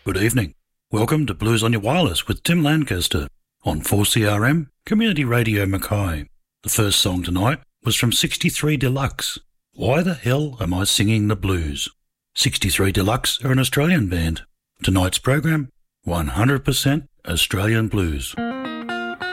Good evening. Welcome to Blues on Your Wireless with Tim Lancaster on 4CRM Community Radio Mackay. The first song tonight was from 63 Deluxe. Why the hell am I singing the blues? 63 Deluxe are an Australian band. Tonight's program, 100% Australian blues.